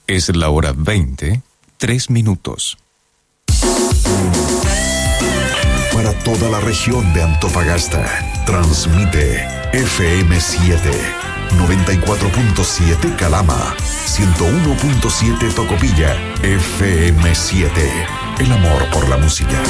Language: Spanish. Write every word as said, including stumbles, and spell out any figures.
Es la hora veinte, tres minutos. Para toda la región de Antofagasta, transmite F M siete, noventa y cuatro punto siete Calama, ciento uno punto siete Tocopilla, F M siete. El amor por la música.